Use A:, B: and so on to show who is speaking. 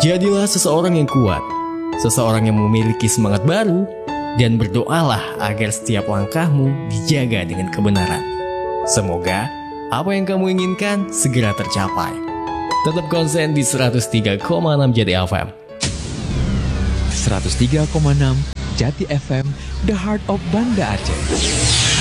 A: Jadilah seseorang yang kuat, seseorang yang memiliki semangat baru, dan berdoalah agar setiap langkahmu dijaga dengan kebenaran. Semoga apa yang kamu inginkan segera tercapai. Tetap konsen di 103,6 Jati FM.
B: 103,6 Jati FM, The Heart of Banda Aceh.